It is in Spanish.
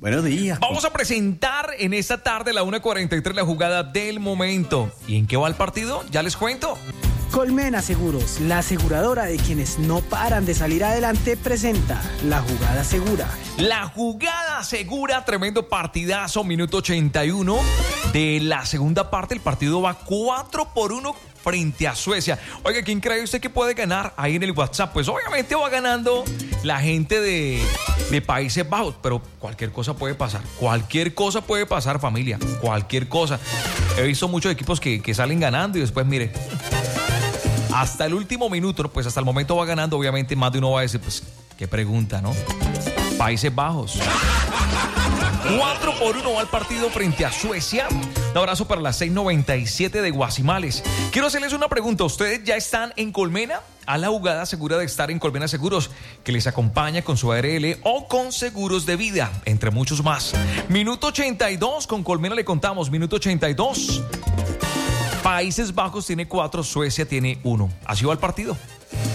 Buenos días. Vamos a presentar en esta tarde, la 1:43, la jugada del momento. ¿Y en qué va el partido? Ya les cuento. Colmena Seguros, la aseguradora de quienes no paran de salir adelante, presenta la jugada segura. La jugada segura, tremendo partidazo, minuto 81 de la segunda parte. El partido va 4-1 frente a Suecia. Oiga, ¿quién cree usted que puede ganar ahí en el WhatsApp? Pues obviamente va ganando la gente de Países Bajos, pero cualquier cosa puede pasar. Cualquier cosa puede pasar, familia. Cualquier cosa. He visto muchos equipos que salen ganando y después, mire, hasta el último minuto, pues hasta el momento va ganando. Obviamente más de uno va a decir, pues, qué pregunta, ¿no? Países Bajos. 4-1 va el partido frente a Suecia. Un abrazo para las 6:97 de Guasimales. Quiero hacerles una pregunta. ¿Ustedes ya están en Colmena? A la jugada segura de estar en Colmena Seguros, que les acompaña con su ARL o con seguros de vida, entre muchos más. Minuto 82, con Colmena le contamos. Minuto 82. Países Bajos tiene 4, Suecia tiene 1. Así va el partido.